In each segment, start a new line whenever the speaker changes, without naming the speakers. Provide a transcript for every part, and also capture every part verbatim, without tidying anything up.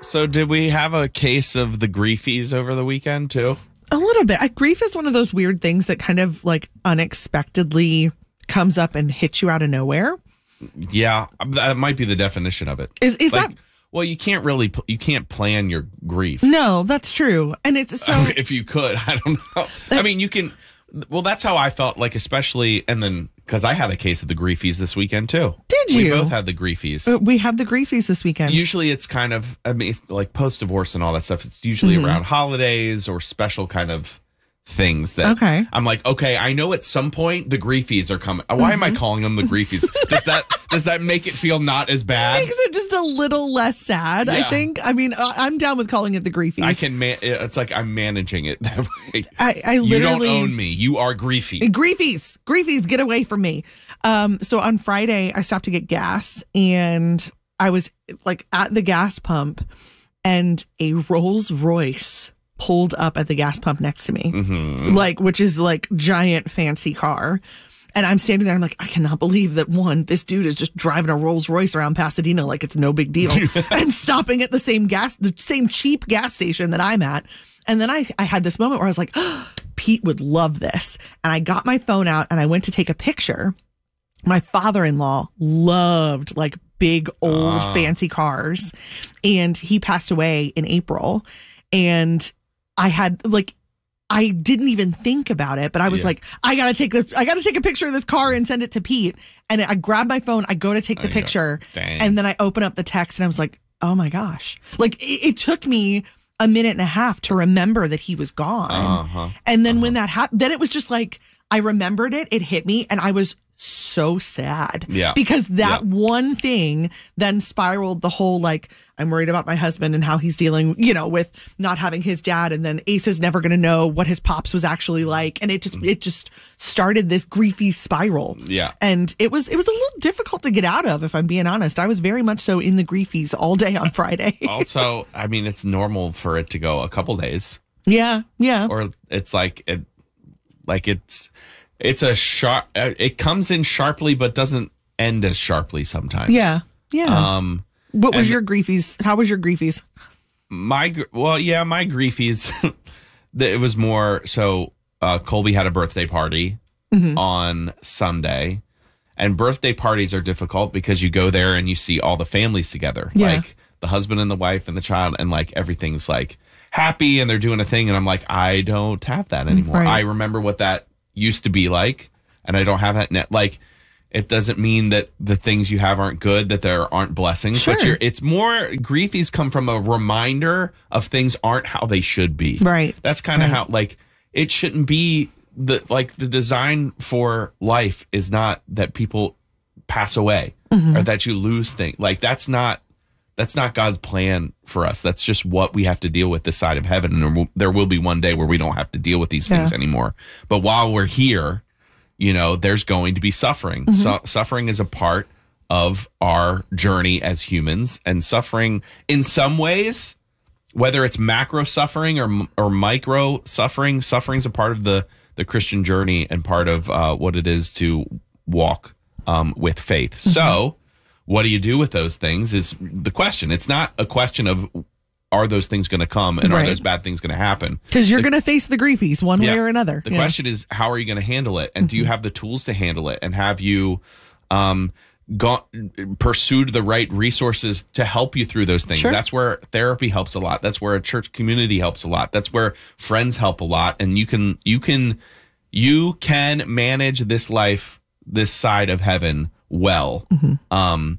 So did we have a case of the griefies over the weekend too?
A little bit. I, grief is one of those weird things that kind of like unexpectedly comes up and hits you out of nowhere.
Yeah, that might be the definition of it.
Is is
like,
that?
Well, you can't really, you can't plan your grief.
No, that's true. And it's so.
If you could, I don't know. I mean, you can. Well, that's how I felt. Like, especially, and then because I had a case of the griefies this weekend too.
Did you?
We both had the griefies.
Uh, we had the griefies this weekend.
Usually, it's kind of, I mean, it's like post divorce and all that stuff. It's usually mm-hmm. around holidays or special kind of things that
okay.
I'm like, okay, I know at some point the griefies are coming. Why mm-hmm. am I calling them the griefies? does that does that make it feel not as bad?
It makes it just a little less sad, yeah. I think. I mean, I'm down with calling it the griefies.
I can, man- it's like I'm managing it that way.
I, I literally.
You don't own me. You are griefy.
Griefies. Griefies, get away from me. Um, so on Friday, I stopped to get gas and I was like at the gas pump and a Rolls Royce pulled up at the gas pump next to me, mm-hmm. like, which is like giant fancy car. And I'm standing there. I'm like, I cannot believe that one, this dude is just driving a Rolls Royce around Pasadena like it's no big deal and stopping at the same gas, the same cheap gas station that I'm at. And then I, I had this moment where I was like, oh, Pete would love this. And I got my phone out and I went to take a picture. My father-in-law loved like big, old, uh. fancy cars. And he passed away in April. And I had like, I didn't even think about it, but I was yeah. like, I gotta take the, I gotta take a picture of this car and send it to Pete. And I grabbed my phone, I go to take the picture, and then I open up the text, and I was like, oh my gosh! Like it, it took me a minute and a half to remember that he was gone.
Uh-huh.
And then
uh-huh.
when that happened, then it was just like I remembered it, it hit me, and I was so sad.
Yeah.
Because that
yeah.
one thing then spiraled the whole like, I'm worried about my husband and how he's dealing, you know, with not having his dad. And then Ace is never going to know what his pops was actually like. And it just, it just started this griefy spiral.
Yeah.
And it was, it was a little difficult to get out of, if I'm being honest. I was very much so in the griefies all day on Friday.
Also, I mean, it's normal for it to go a couple days.
Yeah. Yeah.
Or it's like, it, like it's, it's a sharp, it comes in sharply, but doesn't end as sharply sometimes.
Yeah. Yeah.
Um,
What was your griefies? How was your griefies?
My, well, yeah, my griefies, it was more, so uh, Colby had a birthday party mm-hmm. on Sunday, and birthday parties are difficult because you go there and you see all the families together,
yeah.
like the husband and the wife and the child, and like everything's like happy and they're doing a thing, and I'm like, I don't have that anymore.
Right.
I remember what that used to be like, and I don't have that net. Like, it doesn't mean that the things you have aren't good, that there aren't blessings.
Sure.
But you're, it's more, griefies come from a reminder of things aren't how they should be.
Right.
That's kind of
right.
how, like, it shouldn't be, the like, the design for life is not that people pass away mm-hmm. or that you lose things. Like, that's not, that's not God's plan for us. That's just what we have to deal with this side of heaven. And there will, there will be one day where we don't have to deal with these things yeah. anymore. But while we're here, you know, there's going to be suffering. Mm-hmm. So, suffering is a part of our journey as humans, and suffering in some ways, whether it's macro suffering or or micro suffering, suffering is a part of the the Christian journey and part of uh, what it is to walk um, with faith. Mm-hmm. So, what do you do with those things is the question. It's not a question of, are those things going to come and right. are those bad things going to happen?
Because you're going to face the griefies one yeah, way or another.
The
yeah.
question is, how are you going to handle it? And mm-hmm. do you have the tools to handle it? And have you um, got, pursued the right resources to help you through those things?
Sure.
That's where therapy helps a lot. That's where a church community helps a lot. That's where friends help a lot. And you can, you can, you can manage this life, this side of heaven well. Mm-hmm. Um,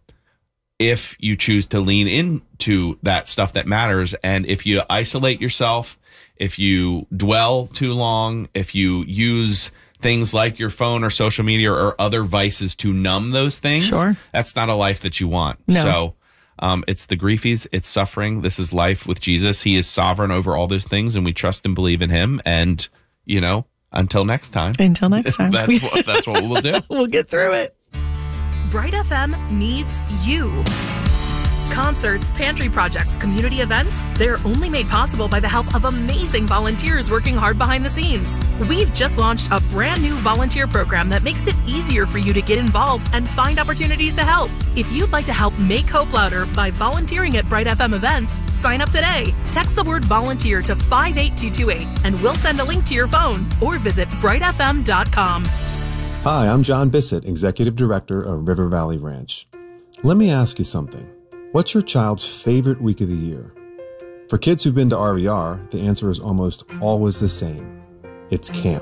if you choose to lean into that stuff that matters. And if you isolate yourself, if you dwell too long, if you use things like your phone or social media or other vices to numb those things,
sure.
that's not a life that you want.
No.
So um, it's the griefies, it's suffering. This is life with Jesus. He is sovereign over all those things, and we trust and believe in him. And, you know, until next time.
Until next time.
that's, what, that's what we'll do.
We'll get through it.
Bright F M needs you. Concerts, pantry projects, community events, they're only made possible by the help of amazing volunteers working hard behind the scenes. We've just launched a brand new volunteer program that makes it easier for you to get involved and find opportunities to help. If you'd like to help make hope louder by volunteering at Bright F M events, sign up today. Text the word volunteer to five eight two two eight and we'll send a link to your phone or visit bright f m dot com.
Hi, I'm John Bissett, Executive Director of River Valley Ranch. Let me ask you something. What's your child's favorite week of the year? For kids who've been to R V R, the answer is almost always the same. It's camp.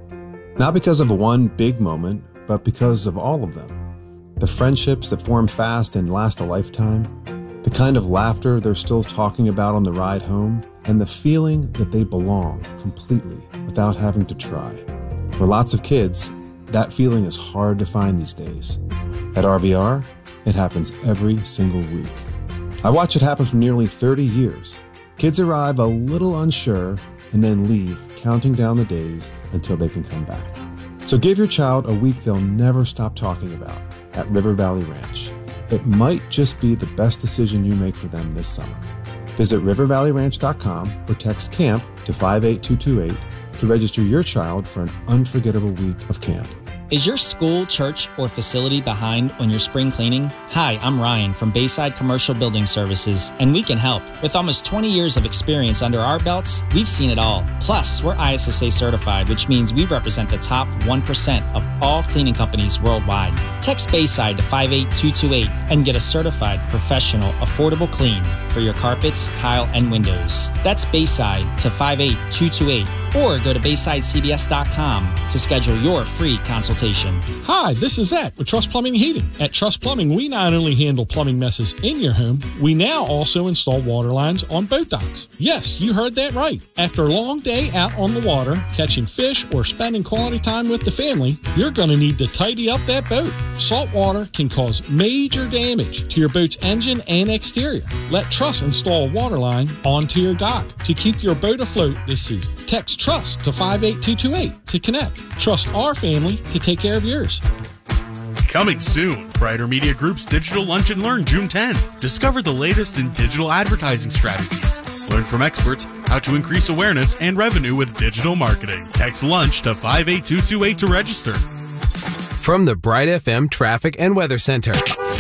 Not because of one big moment, but because of all of them. The friendships that form fast and last a lifetime, the kind of laughter they're still talking about on the ride home, and the feeling that they belong completely without having to try. For lots of kids, that feeling is hard to find these days. At R V R, it happens every single week. I watch it happen for nearly thirty years. Kids arrive a little unsure and then leave, counting down the days until they can come back. So give your child a week they'll never stop talking about at River Valley Ranch. It might just be the best decision you make for them this summer. Visit river valley ranch dot com or text CAMP to five eight two two eight to register your child for an unforgettable week of camp.
Is your school, church, or facility behind on your spring cleaning? Hi, I'm Ryan from Bayside Commercial Building Services, and we can help. With almost twenty years of experience under our belts, we've seen it all. Plus, we're I S S A certified, which means we represent the top one percent of all cleaning companies worldwide. Text Bayside to five eight two two eight and get a certified, professional, affordable clean for your carpets, tile, and windows. That's Bayside to five eight two two eight. Or go to bayside c b s dot com to schedule your free consultation.
Hi, this is Zach with Trust Plumbing and Heating. At Trust Plumbing, we not only handle plumbing messes in your home, we now also install water lines on boat docks. Yes, you heard that right. After a long day out on the water, catching fish, or spending quality time with the family, you're going to need to tidy up that boat. Salt water can cause major damage to your boat's engine and exterior. Let Trust install a water line onto your dock to keep your boat afloat this season. Text TRUST to five eight two two eight to connect. Trust our family to take care of yours.
Coming soon, Brighter Media Group's Digital Lunch and Learn June tenth. Discover the latest in digital advertising strategies. Learn from experts how to increase awareness and revenue with digital marketing. Text LUNCH to five eight two two eight to register.
From the Bright F M Traffic and Weather Center.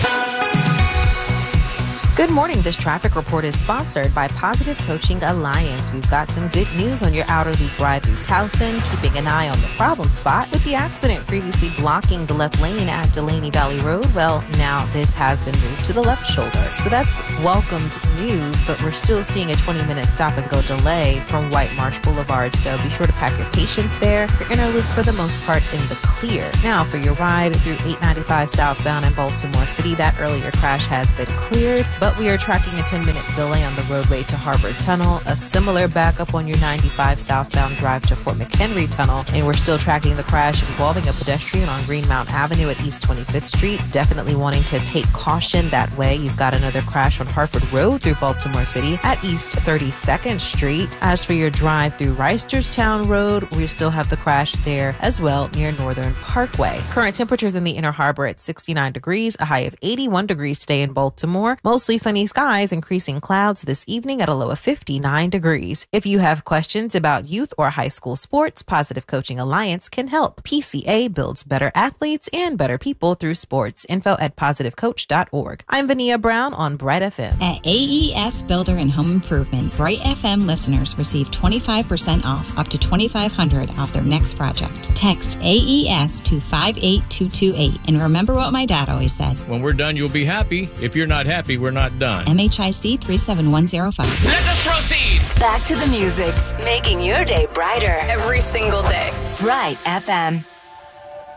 Good morning. This traffic report is sponsored by Positive Coaching Alliance. We've got some good news on your outer loop ride through Towson, keeping an eye on the problem spot with the accident previously blocking the left lane at Delaney Valley Road. Well, now this has been moved to the left shoulder. So that's welcomed news, but we're still seeing a twenty minute stop and go delay from White Marsh Boulevard. So be sure to pack your patience there. Your inner loop for the most part in the clear. Now for your ride through eight ninety-five southbound in Baltimore City, that earlier crash has been cleared, but we are tracking a ten minute delay on the roadway to Harbor Tunnel, a similar backup on your ninety-five southbound drive to Fort McHenry Tunnel, and we're still tracking the crash involving a pedestrian on Greenmount Avenue at East twenty-fifth Street. Definitely wanting to take caution that way. You've got another crash on Harford Road through Baltimore City at East thirty-second Street. As for your drive through Reisterstown Road, we still have the crash there as well near Northern Parkway. Current temperatures in the Inner Harbor at sixty-nine degrees, a high of eighty-one degrees today in Baltimore. Mostly sunny skies, increasing clouds this evening at a low of fifty-nine degrees. If you have questions about youth or high school sports, Positive Coaching Alliance can help. P C A builds better athletes and better people through sports. Info at positive coach dot org. I'm Vania Brown on Bright F M.
At A E S Builder and Home Improvement, Bright F M listeners receive twenty-five percent off, up to twenty-five hundred dollars off their next project. Text A E S to five eight two two eight. And remember what my dad always said.
When we're done, you'll be happy. If you're not happy, we're not done.
M H I C three seven one zero five.
Let us proceed.
Back to the music, making your day brighter
every single day.
Bright F M.